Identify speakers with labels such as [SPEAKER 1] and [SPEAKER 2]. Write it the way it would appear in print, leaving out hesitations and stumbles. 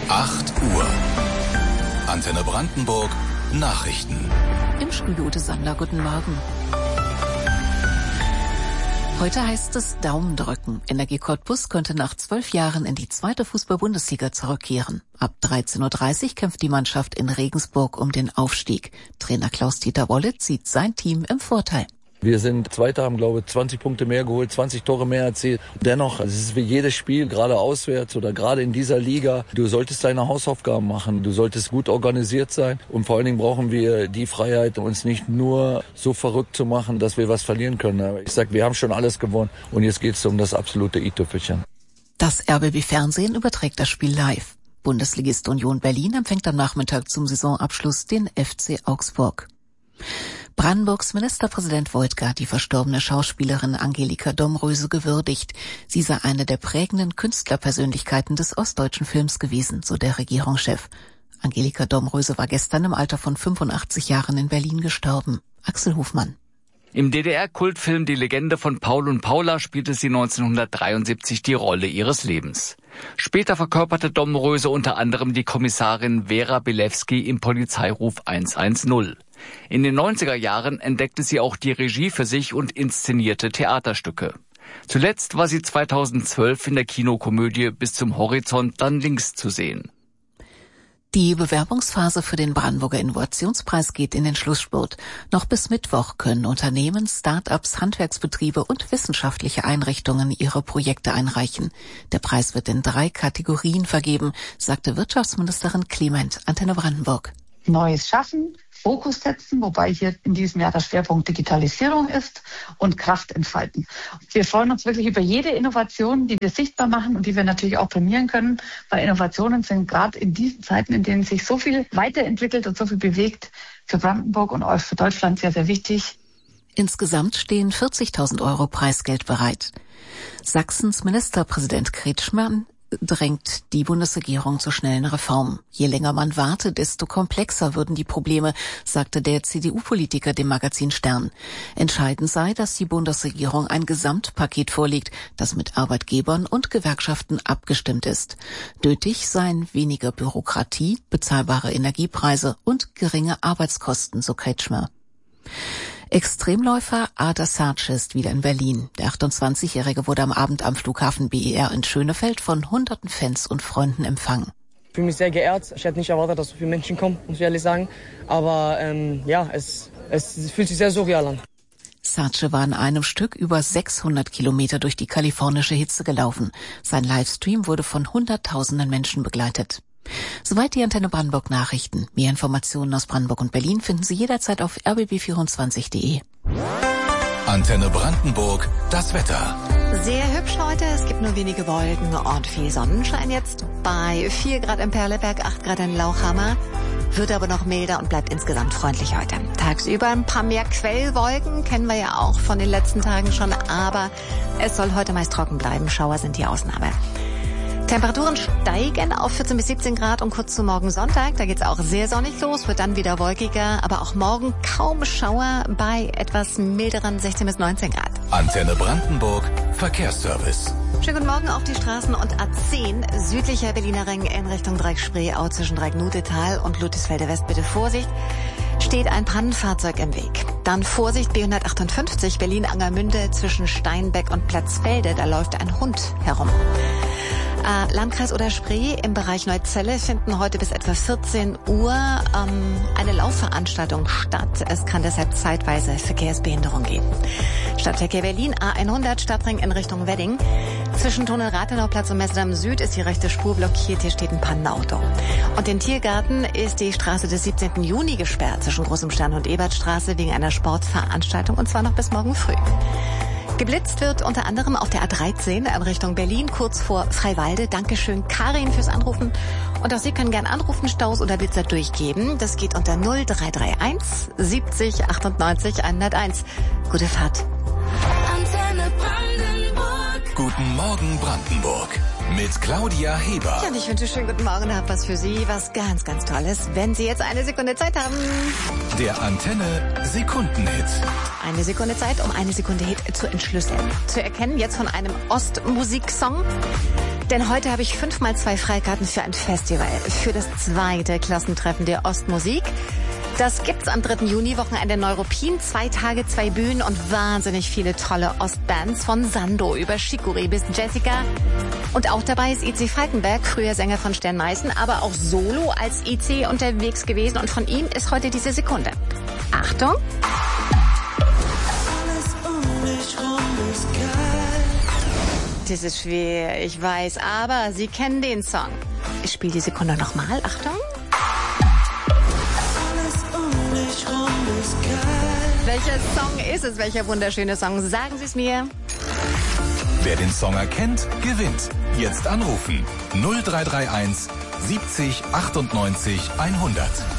[SPEAKER 1] 8 Uhr. Antenne Brandenburg. Nachrichten.
[SPEAKER 2] Im Studio Ute Sander, guten Morgen. Heute heißt es Daumen drücken. Energie Cottbus könnte nach 12 Jahren in die 2. Fußball-Bundesliga zurückkehren. Ab 13.30 Uhr kämpft die Mannschaft in Regensburg um den Aufstieg. Trainer Klaus-Dieter Wollitz sieht sein Team im Vorteil.
[SPEAKER 3] Wir sind Zweiter, haben, glaube ich, 20 Punkte mehr geholt, 20 Tore mehr erzielt. Dennoch, es ist wie jedes Spiel, gerade auswärts oder gerade in dieser Liga, du solltest deine Hausaufgaben machen, du solltest gut organisiert sein. Und vor allen Dingen brauchen wir die Freiheit, uns nicht nur so verrückt zu machen, dass wir was verlieren können. Aber ich sag, wir haben schon alles gewonnen und jetzt geht es um das absolute i-Tüpfelchen.
[SPEAKER 2] Das RBB Fernsehen überträgt das Spiel live. Bundesligist Union Berlin empfängt am Nachmittag zum Saisonabschluss den FC Augsburg. Brandenburgs Ministerpräsident Woidke hat die verstorbene Schauspielerin Angelika Domröse gewürdigt. Sie sei eine der prägenden Künstlerpersönlichkeiten des ostdeutschen Films gewesen, so der Regierungschef. Angelika Domröse war gestern im Alter von 85 Jahren in Berlin gestorben. Axel Hofmann.
[SPEAKER 4] Im DDR-Kultfilm Die Legende von Paul und Paula spielte sie 1973 die Rolle ihres Lebens. Später verkörperte Domröse unter anderem die Kommissarin Vera Bilewski im Polizeiruf 110. In den 90er Jahren entdeckte sie auch die Regie für sich und inszenierte Theaterstücke. Zuletzt war sie 2012 in der Kinokomödie Bis zum Horizont dann links zu sehen.
[SPEAKER 2] Die Bewerbungsphase für den Brandenburger Innovationspreis geht in den Schlussspurt. Noch bis Mittwoch können Unternehmen, Start-ups, Handwerksbetriebe und wissenschaftliche Einrichtungen ihre Projekte einreichen. Der Preis wird in 3 Kategorien vergeben, sagte Wirtschaftsministerin Clement. Antenne Brandenburg.
[SPEAKER 5] Neues schaffen, Fokus setzen, wobei hier in diesem Jahr der Schwerpunkt Digitalisierung ist, und Kraft entfalten. Wir freuen uns wirklich über jede Innovation, die wir sichtbar machen und die wir natürlich auch prämieren können, weil Innovationen sind gerade in diesen Zeiten, in denen sich so viel weiterentwickelt und so viel bewegt, für Brandenburg und auch für Deutschland sehr, sehr wichtig.
[SPEAKER 2] Insgesamt stehen 40.000 Euro Preisgeld bereit. Sachsens Ministerpräsident Kretschmann drängt die Bundesregierung zu schnellen Reformen. Je länger man warte, desto komplexer würden die Probleme, sagte der CDU-Politiker dem Magazin Stern. Entscheidend sei, dass die Bundesregierung ein Gesamtpaket vorlegt, das mit Arbeitgebern und Gewerkschaften abgestimmt ist. Nötig seien weniger Bürokratie, bezahlbare Energiepreise und geringe Arbeitskosten, so Kretschmer. Extremläufer Ada Sarce ist wieder in Berlin. Der 28-Jährige wurde am Abend am Flughafen BER in Schönefeld von hunderten Fans und Freunden empfangen.
[SPEAKER 6] Ich fühle mich sehr geehrt. Ich hätte nicht erwartet, dass so viele Menschen kommen, muss ich ehrlich sagen. Aber es fühlt sich sehr surreal an.
[SPEAKER 2] Sarce war in einem Stück über 600 Kilometer durch die kalifornische Hitze gelaufen. Sein Livestream wurde von Hunderttausenden Menschen begleitet. Soweit die Antenne Brandenburg Nachrichten. Mehr Informationen aus Brandenburg und Berlin finden Sie jederzeit auf rbb24.de.
[SPEAKER 1] Antenne Brandenburg, das Wetter.
[SPEAKER 7] Sehr hübsch heute, es gibt nur wenige Wolken und viel Sonnenschein jetzt. Bei 4 Grad in Perleberg, 8 Grad in Lauchhammer. Wird aber noch milder und bleibt insgesamt freundlich heute. Tagsüber ein paar mehr Quellwolken, kennen wir ja auch von den letzten Tagen schon. Aber es soll heute meist trocken bleiben, Schauer sind die Ausnahme. Temperaturen steigen auf 14 bis 17 Grad und kurz zu morgen Sonntag. Da geht's auch sehr sonnig los, wird dann wieder wolkiger. Aber auch morgen kaum Schauer bei etwas milderen 16 bis 19 Grad.
[SPEAKER 1] Antenne Brandenburg, Verkehrsservice.
[SPEAKER 7] Schönen guten Morgen auf die Straßen und A10, südlicher Berliner Ring in Richtung Dreieck-Spreeau zwischen Dreieck-Nutetal und Ludwigsfelde West. Bitte Vorsicht, steht ein Pannenfahrzeug im Weg. Dann Vorsicht, B158 Berlin-Angermünde zwischen Steinbeck und Platzfelde. Da läuft ein Hund herum. Landkreis Oder-Spree im Bereich Neuzelle finden heute bis etwa 14 Uhr eine Laufveranstaltung statt. Es kann deshalb zeitweise Verkehrsbehinderung geben. Stadtverkehr Berlin, A100 Stadtring in Richtung Wedding. Zwischen Tunnel Rathenauplatz und Messedamm Süd ist die rechte Spur blockiert. Hier steht ein Pannenauto. Und in Tiergarten ist die Straße des 17. Juni gesperrt zwischen Großem Stern und Ebertstraße wegen einer Sportveranstaltung und zwar noch bis morgen früh. Geblitzt wird unter anderem auf der A13 in Richtung Berlin, kurz vor Freiwalde. Dankeschön, Karin, fürs Anrufen. Und auch Sie können gern anrufen, Staus oder Blitzer durchgeben. Das geht unter 0331 70 98 101. Gute Fahrt.
[SPEAKER 1] Antenne Brandenburg. Guten Morgen Brandenburg. Mit Claudia Heber.
[SPEAKER 7] Ja, und ich wünsche schönen guten Morgen und habe was für Sie, was ganz, ganz Tolles, wenn Sie jetzt eine Sekunde Zeit haben.
[SPEAKER 1] Der Antenne Sekundenhit.
[SPEAKER 7] Eine Sekunde Zeit, um eine Sekunde Hit zu entschlüsseln. Zu erkennen jetzt von einem Ostmusiksong. Denn heute habe ich 5x2 Freikarten für ein Festival, für das 2. Klassentreffen der Ostmusik. Das gibt's am 3. Juni, Wochenende Neuruppin, 2 Tage, 2 Bühnen und wahnsinnig viele tolle Ostbands von Sando über Chicorée bis Jessica. Und auch dabei ist IC Falkenberg, früher Sänger von Stern Meißen, aber auch solo als IC unterwegs gewesen und von ihm ist heute diese Sekunde. Achtung!
[SPEAKER 8] Alles um mich rum ist geil.
[SPEAKER 7] Das ist schwer, ich weiß, aber Sie kennen den Song. Ich spiele die Sekunde nochmal, Achtung! Welcher Song ist es? Welcher wunderschöne Song? Sagen Sie es mir.
[SPEAKER 1] Wer den Song erkennt, gewinnt. Jetzt anrufen. 0331 70 98 100.